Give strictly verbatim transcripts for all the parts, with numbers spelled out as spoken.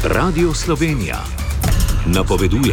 Radio Slovenija napoveduje.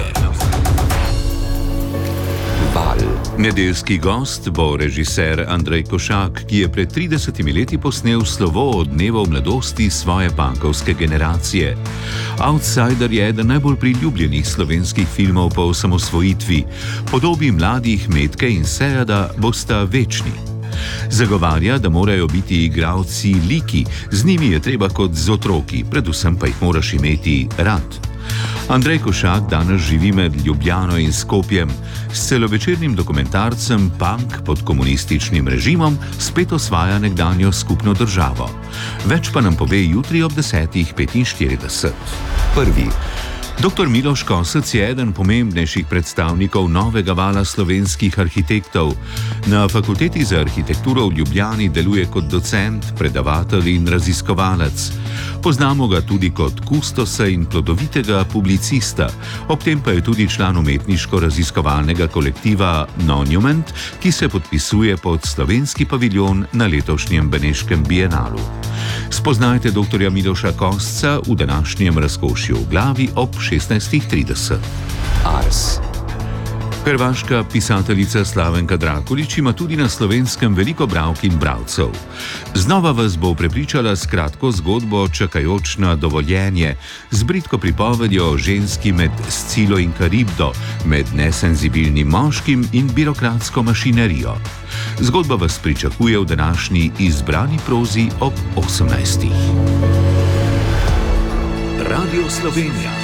Val. Nedeljski gost bo režiser Andrej Košak, ki je pred tridesetimi leti posnel slovo od dnevov mladosti svoje punkovske generacije. Outsider je eden najbolj priljubljenih slovenskih filmov po osamosvojitvi. Podobi mladih Metke in Sejada bosta večni. Zagovarja, da morajo biti igralci liki, z njimi je treba kot z otroki, predvsem pa jih moraš imeti rad. Andrej Košak danes živi med Ljubljano in Skopjem. S celovečernim dokumentarcem Punk pod komunističnim režimom spet osvaja nekdanjo skupno državo. Več pa nam pove jutri ob desetih petinštirideset. Prvi. Doktor Miloš Kosec je eden pomembnejših predstavnikov novega vala slovenskih arhitektov. Na Fakulteti za arhitekturo v Ljubljani deluje kot docent, predavatelj in raziskovalec. Poznamo ga tudi kot kustosa in plodovitega publicista. Ob tem pa je tudi član umetniško-raziskovalnega kolektiva Monument, ki se podpisuje pod slovenski paviljon na letošnjem Beneškem bienalu. Spoznajte doktorja Miloša Kosca v današnjem Razkošju v glavi ob šestnajstih trideset. Ars. Hrvaška pisateljica Slavenka Drakulić ima tudi na Slovenskem veliko bralk in bralcev. Znova vas bo prepričala s kratko zgodbo Čakajoč na dovoljenje, z bridko pripovedjo o ženski med Scilo in Karibdo, med nesenzibilnim moškim in birokratsko mašinerijo. Zgodba vas pričakuje v današnji izbrani prozi ob osemnajstih. Radio Slovenija.